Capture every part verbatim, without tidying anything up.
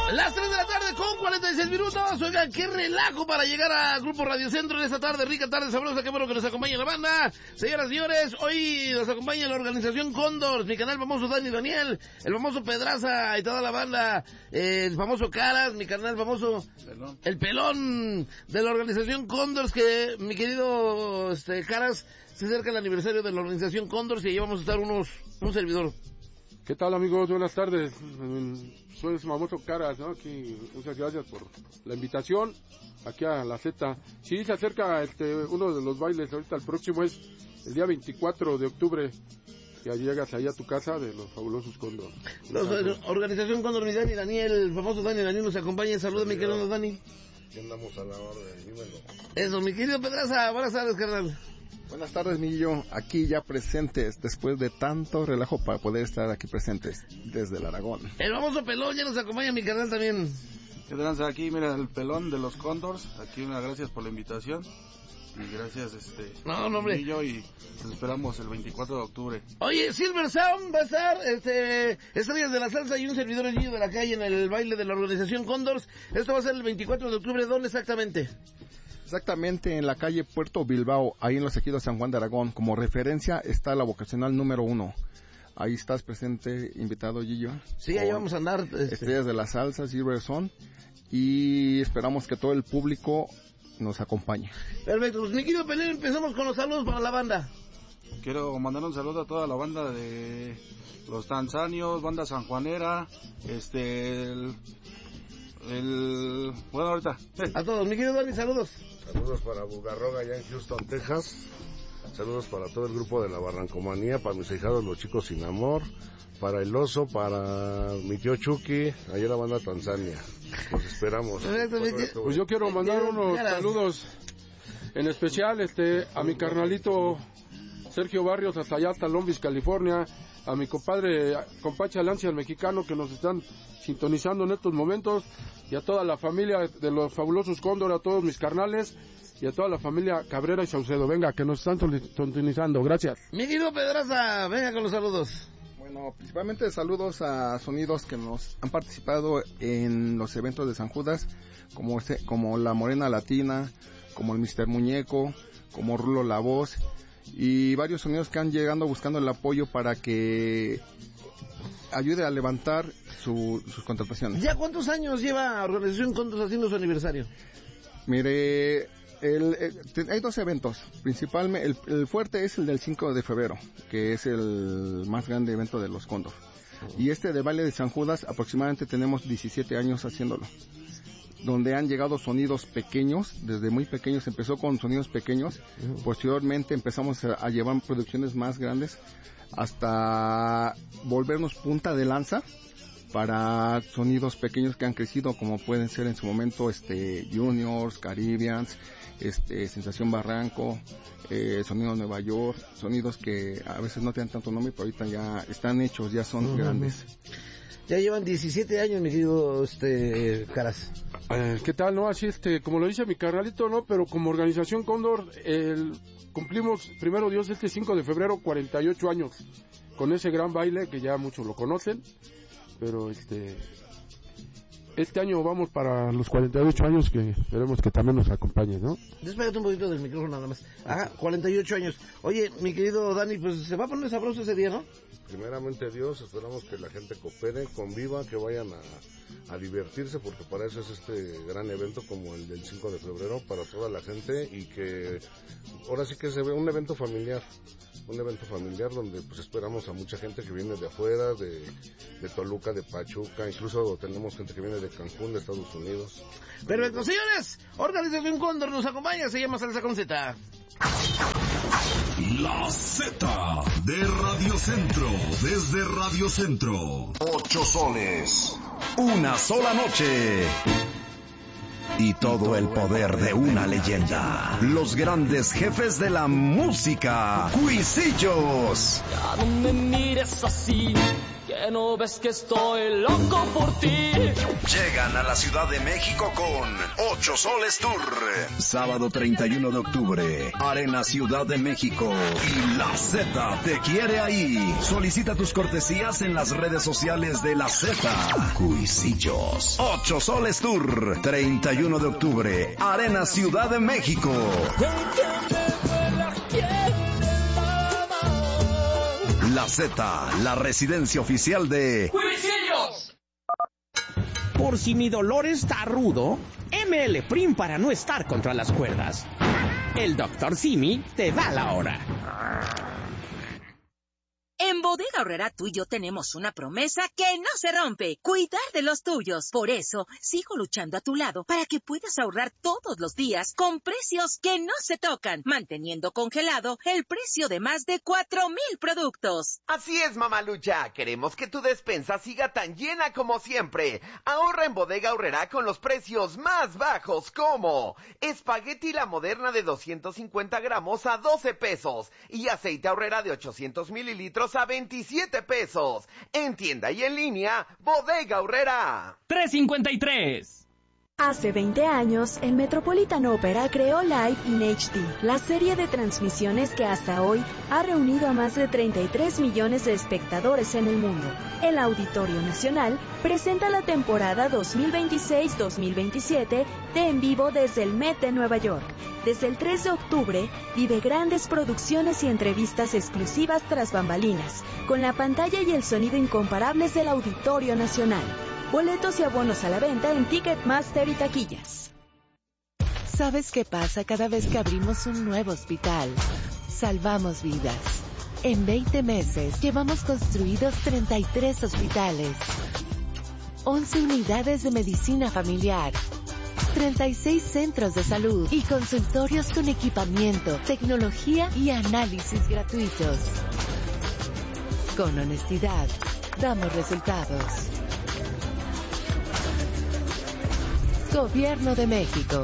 Las tres de la tarde con cuarenta y seis minutos. Oigan, qué relajo para llegar a Grupo Radio Centro en esta tarde, rica tarde sabrosa. Qué bueno que nos acompaña la banda. Señoras y señores, hoy nos acompaña la organización Cóndor, mi canal famoso Dani Daniel, el famoso Pedraza y toda la banda, eh, el famoso Caras, mi canal famoso Pelón. El Pelón de la organización Cóndor, que mi querido este, Caras, se acerca el aniversario de la organización Cóndor y ahí vamos a estar unos, un servidor. ¿Qué tal, amigos? Buenas tardes. Soy el famoso Caras, ¿no? Aquí, muchas gracias por la invitación aquí a la Z. Sí, se acerca este uno de los bailes. Ahorita el próximo es el día veinticuatro de octubre. Ya llegas ahí a tu casa de los fabulosos Cóndor. Los, eh, organización Cóndor, mi Dani Daniel, el famoso Dani Daniel nos acompaña. Saluda, mi querido Dani. Aquí andamos a la orden, dímelo. Eso, mi querido Pedraza, buenas tardes, carnal. Buenas tardes, Miguelillo, aquí ya presentes, después de tanto relajo para poder estar aquí presentes desde el Aragón. El famoso Pelón ya nos acompaña, mi carnal también. ¿Qué tranza? Aquí, mira, el Pelón de los Cóndors, aquí una gracias por la invitación. Y gracias, este... No, no, hombre. Y yo, y nos esperamos el veinticuatro de octubre. Oye, Silver Sound va a estar, este... Estrellas de la Salsa y un servidor el niño de la calle en el baile de la organización Cóndors. Esto va a ser el veinticuatro de octubre, ¿dónde exactamente? Exactamente en la calle Puerto Bilbao, ahí en los ejidos San Juan de Aragón. Como referencia está la vocacional número uno. Ahí estás presente, invitado, Gillo. Sí, ahí vamos a andar. Este... Estrellas de la Salsa, Silver Sound. Y esperamos que todo el público nos acompañe. Perfecto, pues mi querido Pelé, empezamos con los saludos para la banda. Quiero mandar un saludo a toda la banda de los Tanzanios, banda sanjuanera, este... el... El... Bueno, ahorita. A todos, mi querido Dani, saludos. Saludos para Bugarroga allá en Houston, Texas. Saludos para todo el grupo de la Barrancomanía, para mis hijados los chicos sin amor, para el oso, para mi tío Chucky, allá en la banda Tanzania. Los esperamos. Pues yo quiero mandar unos saludos en especial este a mi carnalito Sergio Barrios hasta allá, hasta Long Beach, California, a mi compadre Compacha Lancia, el mexicano, que nos están sintonizando en estos momentos, y a toda la familia de los fabulosos Cóndor, a todos mis carnales, y a toda la familia Cabrera y Saucedo. Venga, que nos están sintonizando. Gracias. Mi querido Pedraza, venga con los saludos. Bueno, principalmente saludos a sonidos que nos han participado en los eventos de San Judas, como, este, como La Morena Latina, como el mister Muñeco, como Rulo La Voz, y varios sonidos que han llegado buscando el apoyo para que ayude a levantar su, sus contrataciones. ¿Ya cuántos años lleva Organización Cóndor haciendo su aniversario? Mire, el, el, hay dos eventos. Principalmente, el, el fuerte es el del cinco de febrero, que es el más grande evento de los Cóndor. Uh-huh. Y este de Baile de San Judas, aproximadamente tenemos diecisiete años haciéndolo. Donde han llegado sonidos pequeños, desde muy pequeños, empezó con sonidos pequeños, uh-huh. Posteriormente empezamos a, a llevar producciones más grandes, hasta volvernos punta de lanza para sonidos pequeños que han crecido, como pueden ser en su momento este Juniors, Caribbeans, este Sensación Barranco, eh, Sonido Nueva York, sonidos que a veces no tienen tanto nombre, pero ahorita ya están hechos, ya son uh-huh. grandes. Ya llevan diecisiete años, mi querido este Caras. Eh, ¿Qué tal? No, así este, como lo dice mi carnalito, no, pero como organización Cóndor, el, cumplimos, primero Dios, este cinco de febrero, cuarenta y ocho años, con ese gran baile que ya muchos lo conocen, pero este, este año vamos para los cuarenta y ocho años, que esperemos que también nos acompañen, ¿no? Despégate un poquito del micrófono nada más. Ajá, cuarenta y ocho años. Oye, mi querido Dani, pues se va a poner sabroso ese día, ¿no? Primeramente Dios, esperamos que la gente coopere, conviva, que vayan a, a divertirse, porque para eso es este gran evento como el del cinco de febrero, para toda la gente, y que ahora sí que se ve un evento familiar, un evento familiar donde pues esperamos a mucha gente que viene de afuera, de, de Toluca, de Pachuca, incluso tenemos gente que viene de Cancún, de Estados Unidos. Perfecto, señores, Organización Cóndor nos acompaña, se llama Salsa con Z. La Z de Radio Centro, desde Radio Centro. Ocho soles, una sola noche. Y todo el poder de una leyenda. Los grandes jefes de la música. Cuisillos. Ya no me mires así. que no ves que estoy loco por ti. Llegan a la Ciudad de México con Ocho Soles Tour. Sábado treinta y uno de octubre, Arena Ciudad de México. Y La Z te quiere ahí. Solicita tus cortesías en las redes sociales de La Z. Cuisillos. Ocho Soles Tour. treinta y uno de octubre, Arena Ciudad de México. La Z, la residencia oficial de ¡Cuisillos! Por si mi dolor está rudo, M L Prim para no estar contra las cuerdas. El doctor Simi te da la hora. En Bodega Aurrerá tú y yo tenemos una promesa que no se rompe: cuidar de los tuyos. Por eso, sigo luchando a tu lado para que puedas ahorrar todos los días con precios que no se tocan, manteniendo congelado el precio de más de cuatro mil productos. Así es, mamalucha. Queremos que tu despensa siga tan llena como siempre. Ahorra en Bodega Aurrerá con los precios más bajos, como espagueti La Moderna de doscientos cincuenta gramos a doce pesos y aceite Aurrerá de ochocientos mililitros a veintisiete pesos. En tienda y en línea, Bodega Aurrerá. tres cincuenta y tres. Hace veinte años, el Metropolitan Opera creó Live in H D, la serie de transmisiones que hasta hoy ha reunido a más de treinta y tres millones de espectadores en el mundo. El Auditorio Nacional presenta la temporada dos mil veintiséis dos mil veintisiete de En Vivo desde el Met de Nueva York. Desde el tres de octubre, vive grandes producciones y entrevistas exclusivas tras bambalinas, con la pantalla y el sonido incomparables del Auditorio Nacional. Boletos y abonos a la venta en Ticketmaster y taquillas. ¿Sabes qué pasa cada vez que abrimos un nuevo hospital? Salvamos vidas. En veinte meses llevamos construidos treinta y tres hospitales, once unidades de medicina familiar, treinta y seis centros de salud y consultorios con equipamiento, tecnología y análisis gratuitos. Con honestidad, damos resultados. Gobierno de México.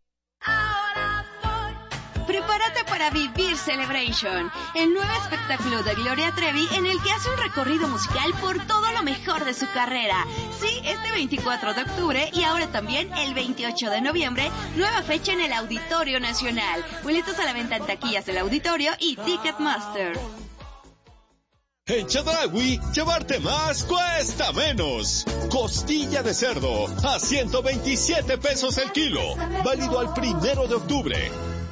Prepárate para vivir Celebration, el nuevo espectáculo de Gloria Trevi en el que hace un recorrido musical por todo lo mejor de su carrera. Sí, este veinticuatro de octubre y ahora también el veintiocho de noviembre, nueva fecha en el Auditorio Nacional. Boletos a la venta en taquillas del Auditorio y Ticketmaster. En Chedraui, llevarte más cuesta menos. Costilla de cerdo a ciento veintisiete pesos el kilo. Válido al primero de octubre.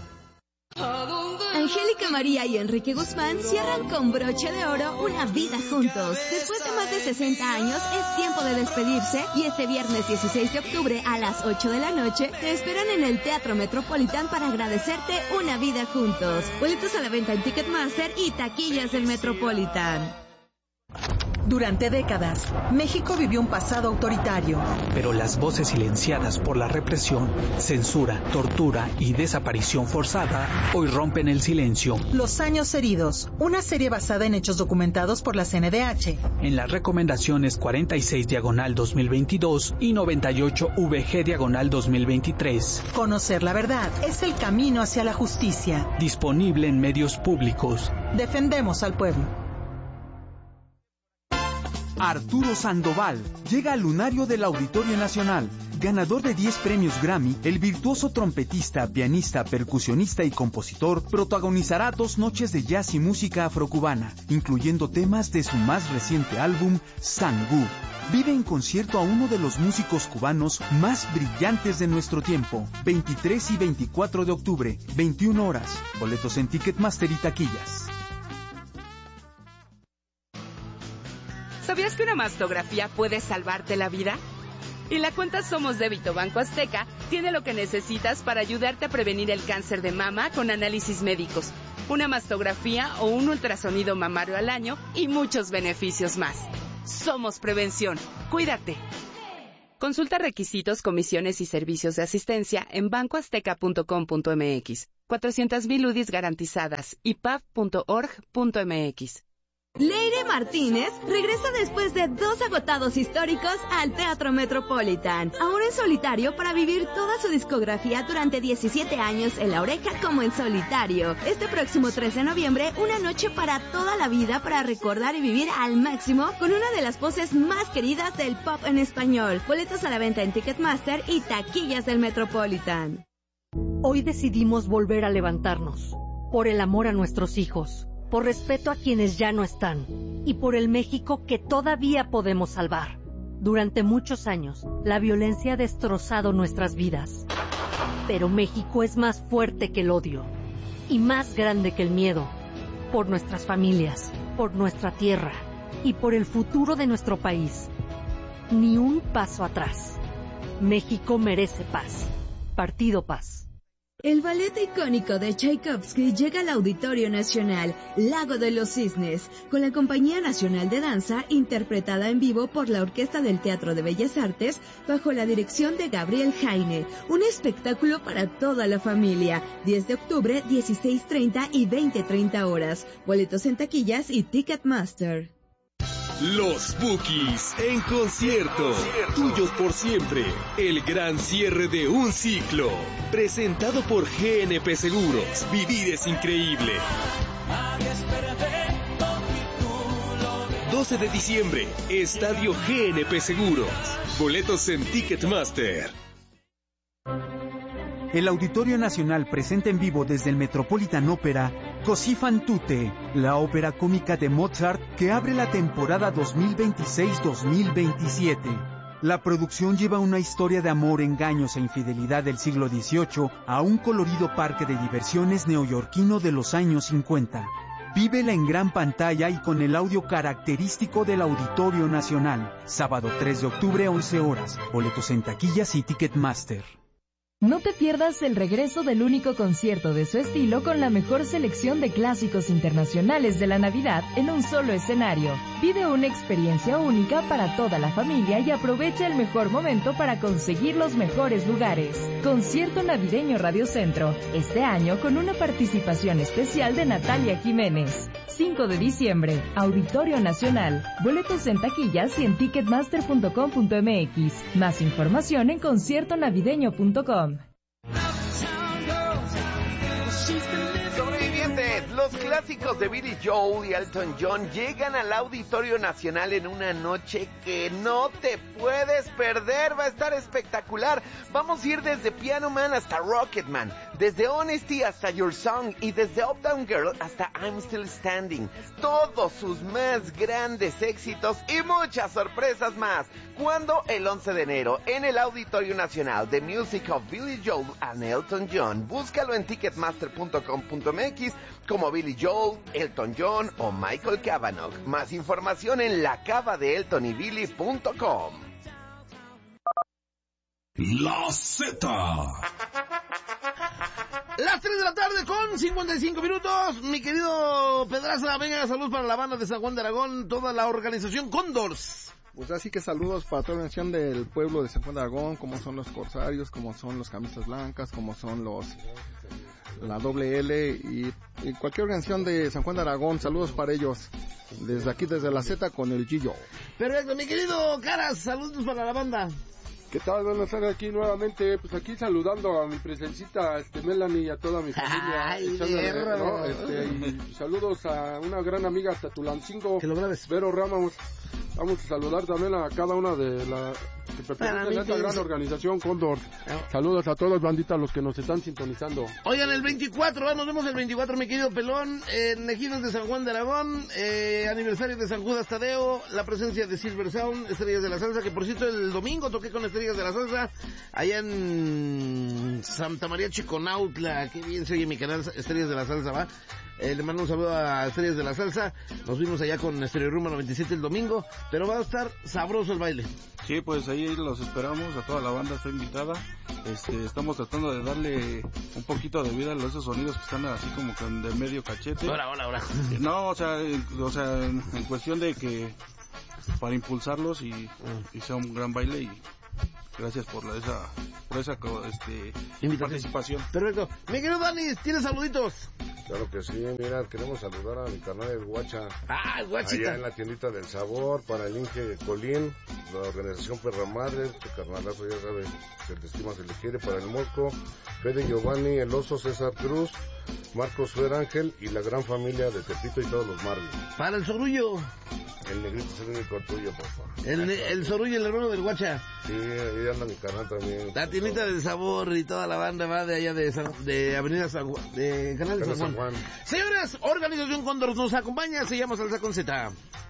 Angélica María y Enrique Guzmán cierran con broche de oro una vida juntos. Después de más de sesenta años, es tiempo de despedirse y este viernes dieciséis de octubre a las ocho de la noche te esperan en el Teatro Metropolitan para agradecerte una vida juntos. Boletos a la venta en Ticketmaster y taquillas del Metropolitan. Durante décadas, México vivió un pasado autoritario. Pero las voces silenciadas por la represión, censura, tortura y desaparición forzada hoy rompen el silencio. Los años heridos, una serie basada en hechos documentados por la C N D H. En las recomendaciones cuarenta y seis diagonal dos mil veintidós y noventa y ocho V G diagonal dos mil veintitrés. Conocer la verdad es el camino hacia la justicia. Disponible en medios públicos. Defendemos al pueblo. Arturo Sandoval llega al lunario del Auditorio Nacional. Ganador de diez premios Grammy, el virtuoso trompetista, pianista, percusionista y compositor protagonizará dos noches de jazz y música afrocubana, incluyendo temas de su más reciente álbum, Sangú. Vive en concierto a uno de los músicos cubanos más brillantes de nuestro tiempo. veintitrés y veinticuatro de octubre, veintiuna horas. Boletos en Ticketmaster y taquillas. ¿Sabías que una mastografía puede salvarte la vida? Y la cuenta Somos Débito Banco Azteca tiene lo que necesitas para ayudarte a prevenir el cáncer de mama con análisis médicos, una mastografía o un ultrasonido mamario al año y muchos beneficios más. Somos Prevención. Cuídate. Consulta requisitos, comisiones y servicios de asistencia en banco azteca punto com punto m x. cuatrocientas mil U D Is garantizadas y p a v punto org punto m x. Leire Martínez regresa después de dos agotados históricos al Teatro Metropolitan, ahora en solitario para vivir toda su discografía durante diecisiete años en La Oreja como en solitario. Este próximo tres de noviembre, una noche para toda la vida para recordar y vivir al máximo con una de las voces más queridas del pop en español. Boletos a la venta en Ticketmaster y taquillas del Metropolitan. Hoy decidimos volver a levantarnos, por el amor a nuestros hijos, por respeto a quienes ya no están y por el México que todavía podemos salvar. Durante muchos años, la violencia ha destrozado nuestras vidas. Pero México es más fuerte que el odio y más grande que el miedo. Por nuestras familias, por nuestra tierra y por el futuro de nuestro país. Ni un paso atrás. México merece paz. Partido Paz. El ballet icónico de Tchaikovsky llega al Auditorio Nacional, Lago de los Cisnes, con la Compañía Nacional de Danza, interpretada en vivo por la Orquesta del Teatro de Bellas Artes, bajo la dirección de Gabriel Jaine. Un espectáculo para toda la familia. diez de octubre, dieciséis treinta y veinte treinta horas. Boletos en taquillas y Ticketmaster. Los Bukis en concierto, tuyos por siempre, el gran cierre de un ciclo, presentado por G N P Seguros. Vivir es increíble. doce de diciembre, Estadio G N P Seguros. Boletos en Ticketmaster. El Auditorio Nacional presenta en vivo desde el Metropolitan Opera Così fan tutte, la ópera cómica de Mozart que abre la temporada dos mil veintiséis dos mil veintisiete. La producción lleva una historia de amor, engaños e infidelidad del siglo dieciocho a un colorido parque de diversiones neoyorquino de los años cincuenta. Vívela en gran pantalla y con el audio característico del Auditorio Nacional. Sábado tres de octubre, once horas. Boletos en taquillas y Ticketmaster. No te pierdas el regreso del único concierto de su estilo con la mejor selección de clásicos internacionales de la Navidad en un solo escenario. Vive una experiencia única para toda la familia y aprovecha el mejor momento para conseguir los mejores lugares. Concierto Navideño Radio Centro, este año con una participación especial de Natalia Jiménez. cinco de diciembre, Auditorio Nacional. Boletos en taquillas y en ticketmaster punto com punto m x. Más información en concierto navideño punto com. Sobrevivientes, los clásicos de Billy Joel y Elton John llegan al Auditorio Nacional en una noche que no te puedes perder. Va a estar espectacular. Vamos a ir desde Piano Man hasta Rocketman, desde Honesty hasta Your Song y desde Uptown Girl hasta I'm Still Standing. Todos sus más grandes éxitos y muchas sorpresas más. ¿Cuándo? El once de enero en el Auditorio Nacional. The Music of Billy Joel and Elton John. Búscalo en ticketmaster punto com punto m x como Billy Joel, Elton John o Michael Cavanaugh. Más información en la cava de elton y billy punto com. La Z. Las tres de la tarde con cincuenta y cinco minutos. Mi querido Pedraza, venga, saludos para la banda de San Juan de Aragón, toda la organización Cóndors. Pues así que saludos para toda la nación del pueblo de San Juan de Aragón, como son los corsarios, como son los camisas blancas, como son los la doble L y, y cualquier organización de San Juan de Aragón. Saludos para ellos desde aquí, desde la Z con el Gillo. Perfecto, mi querido Caras, saludos para la banda. ¿Qué tal? Buenas tardes aquí nuevamente, pues aquí saludando a mi presencita, este, Melanie, y a toda mi familia. Ay, echándole, ¿no? este, y saludos a una gran amiga hasta Tulancingo, Vero Ramos. Vamos a saludar también a cada una de las que pertenecen a esta gran organización Cóndor. Saludos a todos, bandita, los que nos están sintonizando. Oigan, el veinticuatro, ¿eh? Nos vemos el veinticuatro, mi querido Pelón, en Ejidos de San Juan de Aragón, eh, aniversario de San Judas Tadeo, la presencia de Silver Sound, Estrellas de la Salsa, que por cierto el domingo toqué con Estrellas de la Salsa, allá en Santa María Chiconautla. Qué bien se oye mi canal Estrellas de la Salsa, ¿va? Eh, le mando un saludo a Estrellas de la Salsa. Nos vimos allá con Estéreo Rumba noventa y siete el domingo, pero va a estar sabroso el baile. Sí, pues ahí los esperamos, a toda la banda está invitada. Este, estamos tratando de darle un poquito de vida a esos sonidos que están así como que de medio cachete. Hola, hola, hola. No, o sea, o sea, en, en cuestión de que para impulsarlos y, y sea un gran baile. Y gracias por la, esa por esa este, participación. Perfecto. Mi querido Dani, ¿tienes saluditos? Claro que sí, mira, queremos saludar a mi carnal el Guacha. Ah, el Guachita. Allá en la tiendita del sabor, para el Inge Colín, la organización Perra Madre, este carnalazo ya sabe, se le estima, se le quiere, para el Moco, Fede Giovanni, el Oso, César Cruz, Marcos Fer Ángel y la gran familia de Tepito y todos los Marvin. Para el Zorrullo. El negrito es el único tuyo, papá. El, el Zorrullo, el hermano del Guacha. Sí, ahí anda mi carnal también. La tiendita del sabor y toda la banda va de allá de, San, de Avenida San Juan, de Canal de San Juan. San Juan. Señoras, Organización Cóndor nos acompaña, se llama Salsa con Z.